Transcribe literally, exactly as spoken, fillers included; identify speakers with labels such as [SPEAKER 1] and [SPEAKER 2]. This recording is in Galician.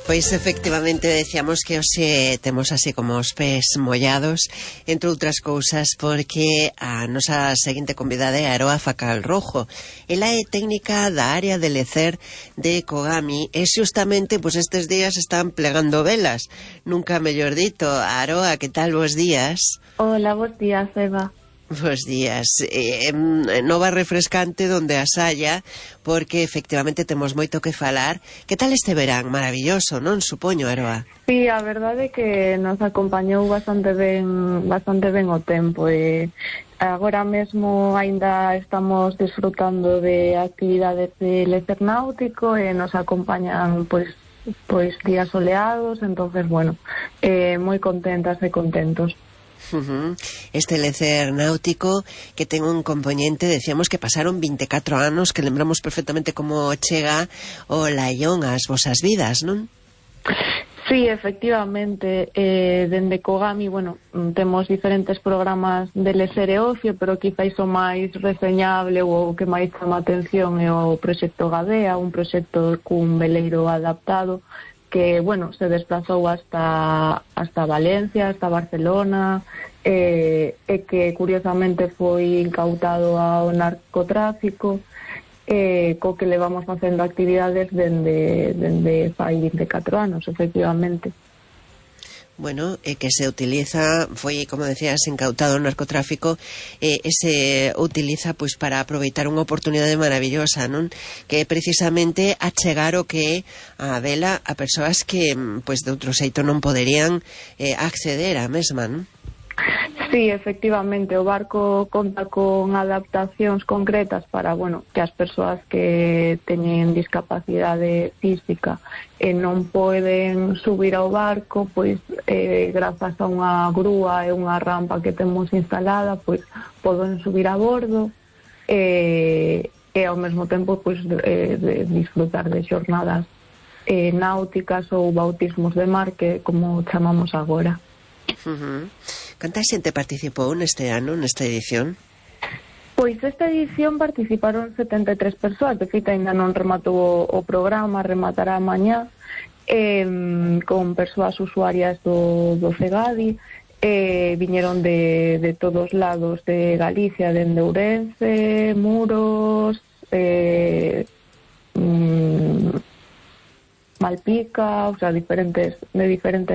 [SPEAKER 1] Pois efectivamente decíamos que hoxe temos así como os pés mollados, entre outras cousas porque a nosa seguinte convidada é Aroa Facal Rojo. Ela é técnica da área de lecer de Kogami e xustamente pois estes días están plegando velas, nunca mellor dito. Aroa, que tal, bos días?
[SPEAKER 2] Hola, bos días, Eva.
[SPEAKER 1] Bos días. Eh, nova refrescante donde as haya, porque efectivamente temos moito que falar. Que tal este verán? Maravilloso, non? Supoño, Aroa.
[SPEAKER 2] Sí, a verdade é que nos acompañou bastante ben, bastante ben o tempo e agora mesmo aínda estamos disfrutando de actividades de lecer náutico e nos acompañan pois pois días soleados, entonces bueno, eh, moi contentas e contentos.
[SPEAKER 1] Uh-huh. Este lecer náutico que ten un componente, decíamos que pasaron vinte e catro anos, que lembramos perfectamente como chega o laión ás vosas vidas, non?
[SPEAKER 2] Sí, efectivamente, eh, dende Kogami, bueno, temos diferentes programas de lecer e ocio, pero quizáis o máis reseñable ou o que máis chama a atención é o proxecto Gadea, un proxecto cun veleiro adaptado que, bueno, se desplazou hasta hasta Valencia, hasta Barcelona, eh, e que curiosamente foi incautado ao narcotráfico, eh, co que levamos facendo actividades dende, dende fai vinte e catro anos, efectivamente.
[SPEAKER 1] Bueno, eh, que se utiliza, foi, como decías, incautado o narcotráfico, eh, ese utiliza pois para aproveitar unha oportunidade maravillosa, non? Que é precisamente achegar o que é a vela a persoas que, pois, de outro xeito non poderían eh, acceder á mesma, non?
[SPEAKER 2] Sí, efectivamente, o barco conta con adaptacións concretas para, bueno, que as persoas que teñen discapacidade física e non poden subir ao barco, pois eh, grazas a unha grúa e unha rampa que temos instalada, pois poden subir a bordo e, e ao mesmo tempo pois eh, de disfrutar de xornadas eh, náuticas ou bautismos de mar, que como chamamos agora.
[SPEAKER 1] Uh-huh. Canta xente participou neste ano, nesta edición?
[SPEAKER 2] Pois esta edición participaron setenta e tres persoas, de feito ainda non rematou o, o programa, rematará mañá, eh, con persoas usuarias do, do CEGADI, eh, viñeron de, de todos lados de Galicia, dende Ourense, Muros, eh, mm, Malpica, o sea, diferentes, de diferentes